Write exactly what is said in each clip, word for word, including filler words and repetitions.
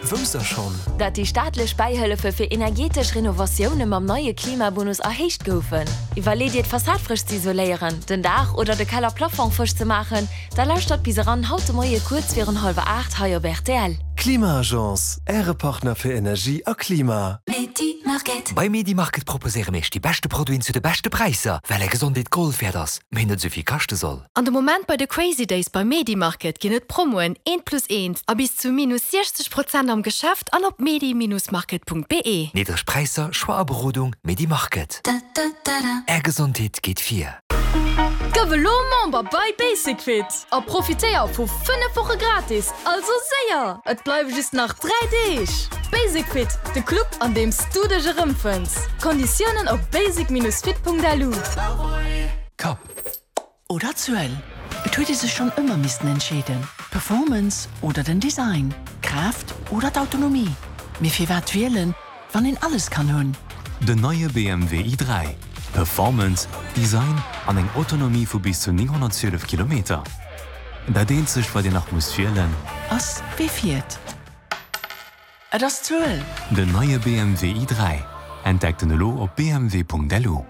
wusser schon, dat die staatliche Beihilfe für energetische Renovationen am neue Klimabonus erhecht goufen. Überlegt Fassadfrisch zu isolieren, den Dach oder den Keller Plafond frisch zu machen, da lauscht dort bis ran haute Moje kurz für halbe acht heuer B R T L. Klimaagence, Ehre Partner für Energie und Klima. Medimarket. Bei Medimarket proposieren ich die beste Produkte zu den besten Preisen, weil er Gesundheit Gold für das, mindern so viel kosten soll. An dem Moment bei den Crazy Days bei Medimarket gehen es Promoen eins plus eins, aber bis zu minus sechzig Prozent am Geschäft an auf medi Bindestrich market punkt b e. Niedrige Preise, schwache Beratung, Medimarket. Da, da, da, da. Er Gesundheit geht vier. Gewelo Member bei Basic Fit. A profitéier vu fünf Wochen gratis. Also séier. Et bleibe just nach drei Dich. Basic Fit, de Club, an dem du dich rümpfenst. Konditionen auf basic Bindestrich fit punkt d l. Kap. Oder Zuell. Et huet se schon immer missisten entschäden. Performance oder den Design. Kraft oder d'Autonomie. Mir fir wat wählen, wann in alles kann hunn. De neue B M W i drei. Performance, Design an eng Autonomie vu bis zu neunhundertzwölf Kilometer. Da dehnt sich, weil dir nach muss wählen. Ass wie viert. Et das Zuell. De neue B M W i drei. Entdeckt den Lo op b m w punkt d l.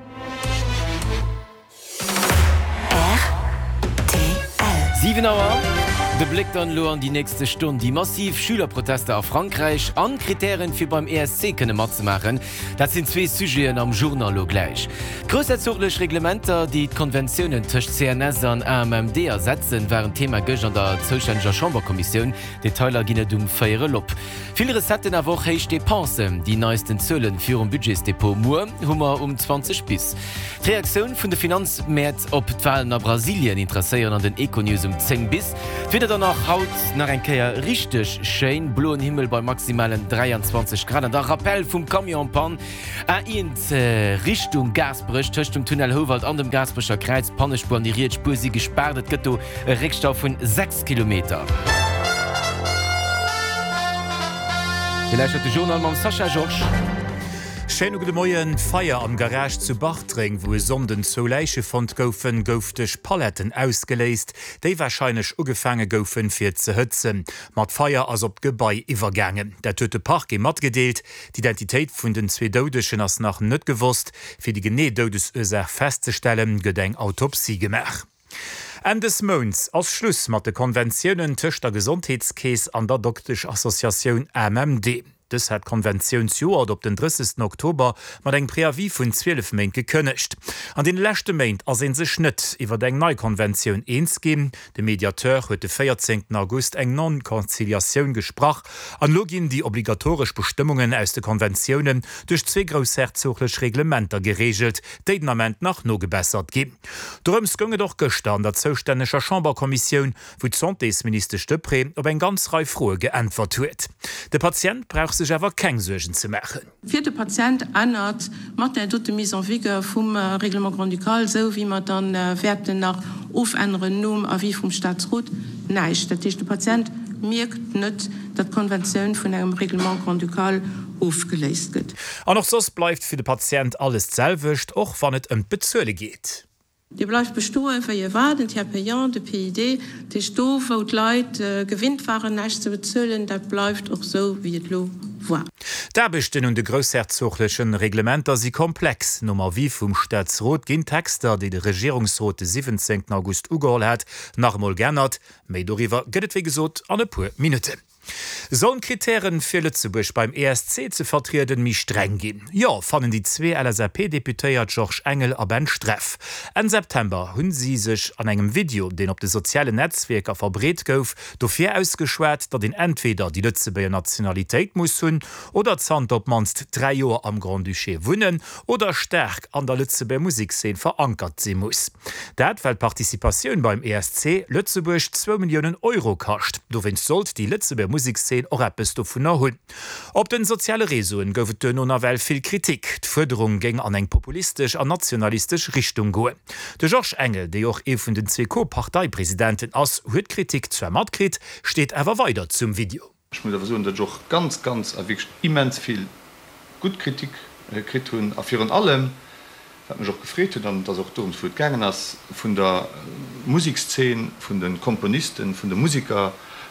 sieben Uhr. De Blick dann lo an die nächste Stunde. Die massiv Schülerproteste auf Frankreich an Kriterien für beim E S C können Matze machen. Das sind zwei Sujeten am Journal lo gleich. Großherzogliche Reglementer, die Konventionen zwischen C N S und A M M D ersetzen, waren Thema Gösch an der zuständigen Chamberkommission. Detailer gehen um feiere Lob. Viele Rezetten a Woche heich Depensen. Die neuesten Zöllen für ein Budgetsdepot Mur Hummer um zwanzig bis. Die Reaktion von der Finanzmärkte op die Wahlen nach Brasilien interessieren an den Econews um zehn bis. Wieder danach haut nach ein Keier richtig schön blauen Himmel bei maximalen dreiundzwanzig Grad. Der Rappel vom Kamionpan in äh, Richtung Gasbrüch, zwischen dem Tunnel Howald an dem Gasbrücher Kreuz, Pannespur an die Riedspur, sie gesperrt, es gibt einen Rückstau von sechs Kilometer. Vielleicht hat der Journal mit Sascha George. Schön de Moien Feier am Garage zu Bachtring, wo es sonden zo Leiche fand goufen gouftech Paletten ausgeleist, déi wahrscheinlich ugefangen goufen fir ze hützen. Mat Feier as op Gebei iwwergangen. Der töte Park ge mat gedeelt, die Identität vun den zwe Dodeschen ass nach net gewusst, fir die Geneedodesursache festzustellen, gedenk Autopsie gemach. En des Mons als Schluss mat de Konventionen tëcht der Gesundheitskees an der Doktisch Assoziation M M D. Das hat Konventionsjoer op den dreißigsten Oktober mat eng Präavis vun zwölf Mäint gekënnecht. An den lächte Mäint as en se Schnitt iwwer deng Neukonvention eens geben. De Mediateur huet de vierzehnten August eng Non-Konziliatioun gesprach, an Login die obligatorisch Bestimmungen aus de Konventionen durch zwe großherzoglich Reglementer geregelt, déi den Amment nach no gebessert gin. Drums gonge doch gëchte an der zouständescher Chamberkommission, wo d'Sonteesminister Stöpre op eng ganz rei froe geantwort huet. De Patient brauch sich aber kein Sorgen zu machen. Vierte Patient ändert macht der dritte Mise en Vigueur vom äh, Reglement Grand Ducal, so wie man dann äh, Werte nach auf anderen Nomen wie vom Staatsrat. Nein, der ist der Patient merkt nicht, dass die Konvention von einem Reglement Grand Ducal aufgelöst wird. Und noch so bleibt für den Patient alles selwischt, auch wenn es um Bezölle geht. Die bleibt bestohlen für ihr Waden, die Payant, die P I D, die Stoff, wo die Leute äh, gewinnt waren, nicht zu bezahlen, das bleibt auch so, wie es lo war. Da bestehen und die großherzoglichen Reglementer sie komplex. Nummer wie vom Staatsrat gehen Texte, die der Regierungsrat den siebzehnten August ugeholt hat, nachmal geändert. Mehr darüber geht es wie gesagt an ein paar Minuten. Sollen Kriterien für Lützeburg beim E S C zu vertreten mich streng gehen? Ja, fanden die zwei L S A P-Deputéier George Engel a Ben Streff. Im September hun sie sich an einem Video, den op de soziale Netzwerker verbret gouf, dofir ausgeschwert, dat den entweder die Lützeburger Nationalität muss hun oder zahnt op manst drei Jahre am Grand Duché wunnen oder stark an der Lützeburger Musikszene verankert sie muss. Dat weil Partizipation beim E S C Lützeburg zwei Millionen Euro kascht. Du wenn sollt die Lützeburger Musikszene auch etwas davon erholen. Ob den soziale Resoen gouft no well viel Kritik. Die Förderung ging an eng populistisch an nationalistisch Richtung goen. De George Engel, der auch e vun den zwei Co-Parteipräsidenten ass huet Kritik zur Matkrit, steht aber weiter zum Video. Ich muss sagen, dass auch ganz, ganz wirklich immens viel gut Kritik äh, kriegt und auf ihren allem hat mich auch gefragt, dann das auch darum gegangen ist von der äh, Musikszene, von den Komponisten, von den Musikern,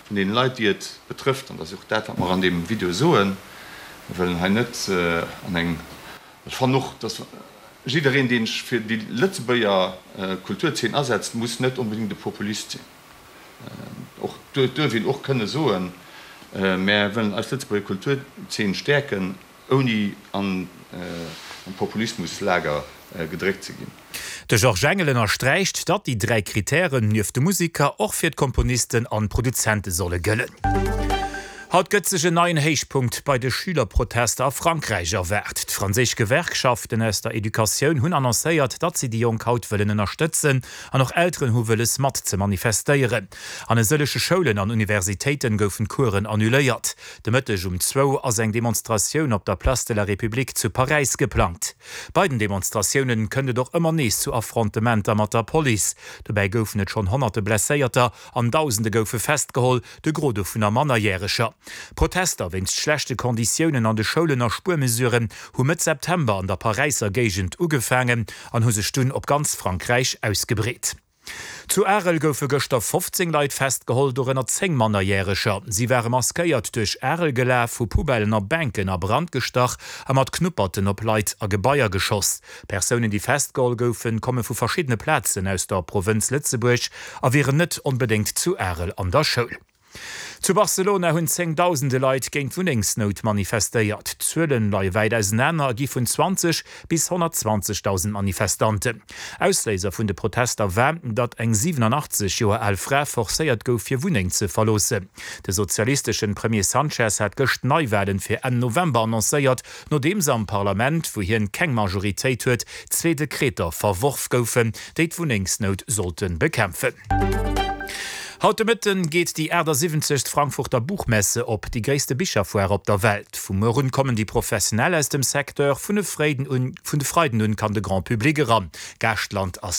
von den Leuten, die es betrifft, und das ist auch das, was wir an dem Video sehen, wir wollen halt nicht äh, an einen, ich fand noch, dass jeder, den ich für die letzte Jahr äh, Kulturszene ersetzt, muss nicht unbedingt der Populist sein. Äh, auch dürfen auch können so, äh, wir wollen als letzte Kulturszene stärken, ohne an äh, Populismuslager äh, gedreckt zu gehen. De George Engelen erstreicht, dat die drei Kriterien nieuf de Musiker och fir d Komponisten an Produzente solle gëllen. Haut gëtzege neuen Heichpunkt bei de Schülerproteste a Frankreich erwert. D' Franzisch Gewerkschaften aus der Edukaun hunn annoncéiert, dat sie die Junghaut wëllen unterstützen, an noch älteren hu wëlles mat ze manifestéieren. An sëllesche Schulen an Universitäten goufen Kuren annuléiert. De Mëttech um zwo ass eng Demonstrationun op der Place de la Republik zu Paris geplant. Beiden Demonstrationen kënne doch immer nees zu Affrontementer mat der Poli. Dabei goufen et schon hunderte Blesséierter an Tausende goufe festgeholl, de Grode vun der Mannerjährecher. Protester winst schlechte Konditionen an de Schulener Spurmesuren hun mit September an der Pariser Gegend ugefangen an huse Stun op ganz Frankreich ausgebret. Zu Ärel goufe gëchter fünfzehn Leiit festgeholt door ennner zehn Mannerjährecher. Sie wären maskeiert durch Ärel geläf vu Pubelner Bänken a Brand gestach a mat knupperten op Leiit a Gebaier geschoss. Personen, die festgeholt goufen, komme vu verschiedene Plätzen aus der Provinz Lützeburg a wären net unbedingt zu Ärel an der Schule. Zu Barcelona hunn zehntausende Leiit géint Wuningsnot manifestéiert. Zëllen lei weideis Nänner gi vun zwanzig bis hundertzwanzigtausend Manifestante. Ausléiser vun de Protester wärmten, dat eng siebenundachtzig Joer al Frä forcéiert gouf fir Wuning ze verlose. De sozialistischen Premier Sanchez hat gëcht Neuwählen fir en November annoncéiert, no dem se am Parlament, wo hien keng Majoritéit huet, zwee Dekreter verworf goufen, déi d Wuningsnot sollten bekämpfen. Heute Mitten geht die Äder siebzig Frankfurter Buchmesse op die gréste Bischofuer op der Welt. Vom Morgen kommen die Professionelle aus dem Sektor vun de Freiden und vun de Freiden und kann de Grand Publikum ran. Gerchtland as